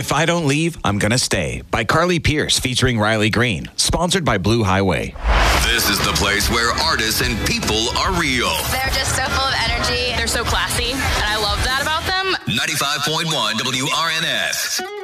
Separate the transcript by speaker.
Speaker 1: If I Don't Leave, I'm Gonna Stay by Carly Pierce featuring Riley Green. Sponsored by Blue Highway.
Speaker 2: This is the place where artists and people are real.
Speaker 3: They're just so full of energy.
Speaker 4: They're so classy, and I love that about them.
Speaker 2: 95.1 WRNS.